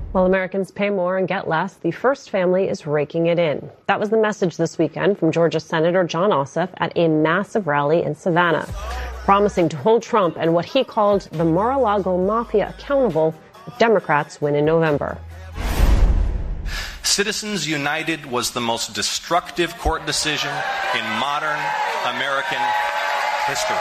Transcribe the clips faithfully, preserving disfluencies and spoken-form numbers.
While Americans pay more and get less, the First family is raking it in. That was the message this weekend from Georgia Senator Jon Ossoff at a massive rally in Savannah, promising to hold Trump and what he called the Mar-a-Lago mafia accountable if Democrats win in November. Citizens United was the most destructive court decision in modern American history.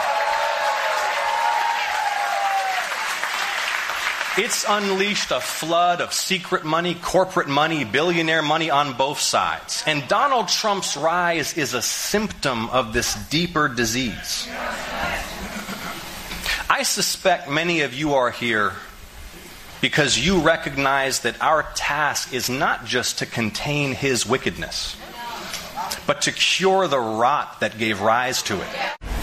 It's unleashed a flood of secret money, corporate money, billionaire money on both sides. And Donald Trump's rise is a symptom of this deeper disease. I suspect many of you are here because you recognize that our task is not just to contain his wickedness, but to cure the rot that gave rise to it.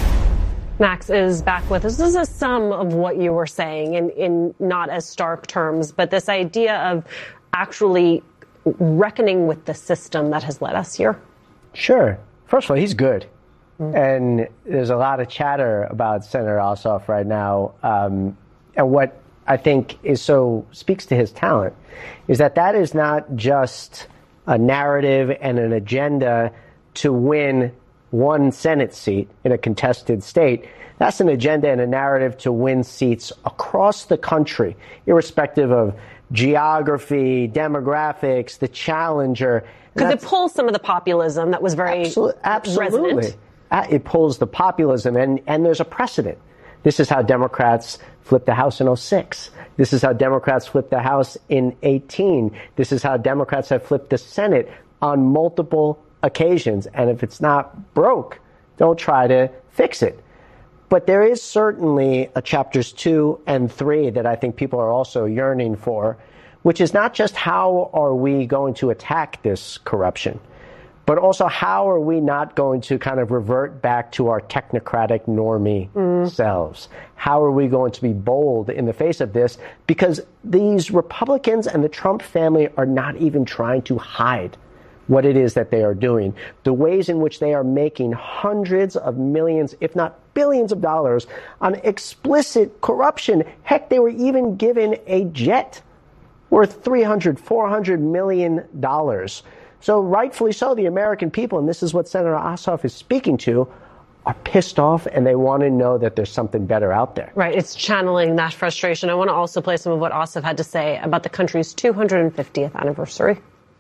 Max is back with us. This is a sum of what you were saying in, in not as stark terms, but this idea of actually reckoning with the system that has led us here. Sure. First of all, he's good. Mm-hmm. And there's a lot of chatter about Senator Ossoff right now. Um, and what I think is so speaks to his talent is that that is not just a narrative and an agenda to win one Senate seat in a contested state. That's an agenda and a narrative to win seats across the country, irrespective of geography, demographics, the challenger. Because it pulls some of the populism that was very absolutely, absolutely. resonant. It pulls the populism, and, and there's a precedent. This is how Democrats flipped the House in oh six. This is how Democrats flipped the House in eighteen. This is how Democrats have flipped the Senate on multiple occasions. And if it's not broke, don't try to fix it. But there is certainly a chapters two and three that I think people are also yearning for, which is not just how are we going to attack this corruption, but also how are we not going to kind of revert back to our technocratic normie mm. selves? How are we going to be bold in the face of this? Because these Republicans and the Trump family are not even trying to hide what it is that they are doing. The ways in which they are making hundreds of millions, if not billions of dollars on explicit corruption. Heck, they were even given a jet worth three hundred, four hundred million dollars. So rightfully so, the American people, and this is what Senator Ossoff is speaking to, are pissed off and they want to know that there's something better out there. Right. It's channeling that frustration. I want to also play some of what Ossoff had to say about the country's two hundred fiftieth anniversary.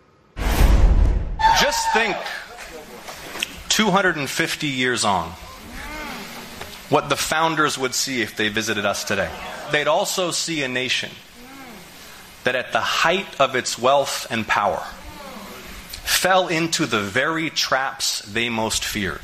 Just think, two hundred fifty years on, what the founders would see if they visited us today. They'd also see a nation that at the height of its wealth and power fell into the very traps they most feared,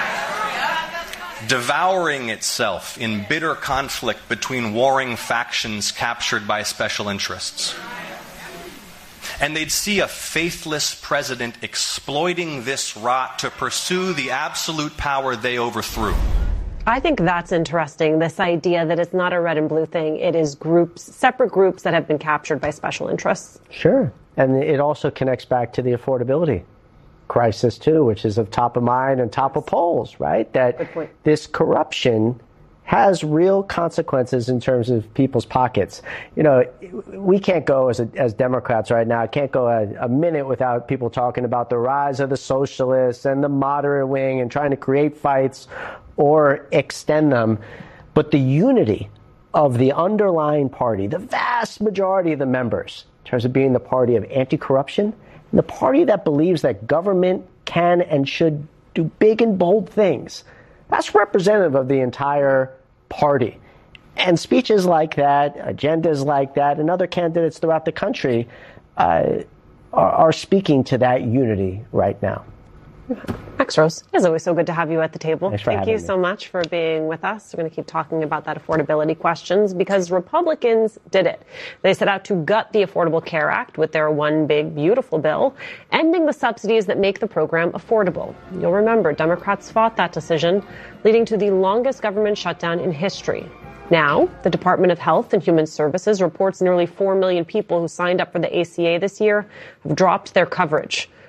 devouring itself in bitter conflict between warring factions captured by special interests. And they'd see a faithless president exploiting this rot to pursue the absolute power they overthrew. I think that's interesting, this idea that it's not a red and blue thing. It is groups, separate groups that have been captured by special interests. Sure. And it also connects back to the affordability crisis, too, which is of top of mind and top of polls, right? That this corruption has real consequences in terms of people's pockets. You know, we can't go as a, as Democrats right now, can't go a, a minute without people talking about the rise of the socialists and the moderate wing and trying to create fights or extend them. But the unity of the underlying party, the vast majority of the members, in terms of being the party of anti-corruption, and the party that believes that government can and should do big and bold things, that's representative of the entire party. And speeches like that, agendas like that, and other candidates throughout the country uh, are, are speaking to that unity right now. Max Rose, it's always so good to have you at the table. Thanks for Thank having you me. so much for being with us. We're going to keep talking about that affordability questions because Republicans did it. They set out to gut the Affordable Care Act with their one big, beautiful bill, ending the subsidies that make the program affordable. You'll remember Democrats fought that decision, leading to the longest government shutdown in history. Now, the Department of Health and Human Services reports nearly four million people who signed up for the A C A this year have dropped their coverage.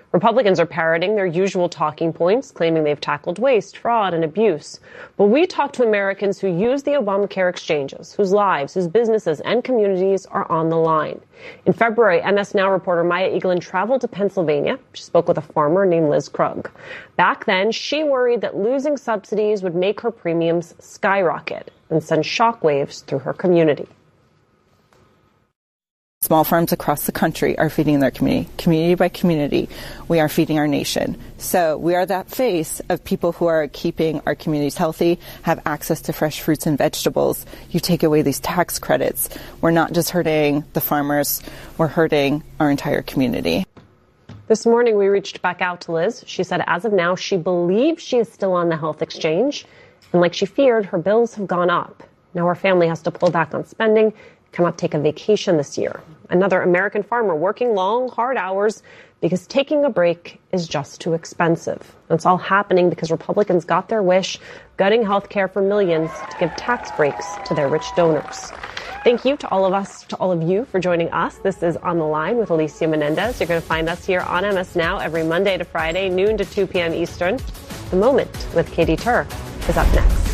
Republicans are parroting their usual talking points, claiming they've tackled waste, fraud, and abuse. But we talked to Americans who use the Obamacare exchanges, whose lives, whose businesses, and communities are on the line. In February, M S Now reporter Maya Egelin traveled to Pennsylvania. She spoke with a farmer named Liz Krug. Back then, she worried that losing subsidies would make her premiums skyrocket and send shockwaves through her community. Small farms across the country are feeding their community. Community by community, we are feeding our nation. So we are that face of people who are keeping our communities healthy, have access to fresh fruits and vegetables. You take away these tax credits. We're not just hurting the farmers, we're hurting our entire community. This morning, we reached back out to Liz. She said as of now, she believes she is still on the health exchange. And like she feared, her bills have gone up. Now her family has to pull back on spending, cannot take a vacation this year. Another American farmer working long, hard hours because taking a break is just too expensive. And it's all happening because Republicans got their wish, gutting health care for millions to give tax breaks to their rich donors. Thank you to all of us, to all of you for joining us. This is On the Line with Alicia Menendez. You're going to find us here on M S Now every Monday to Friday, noon to two p.m. Eastern. The Moment with Katie Tur is up next.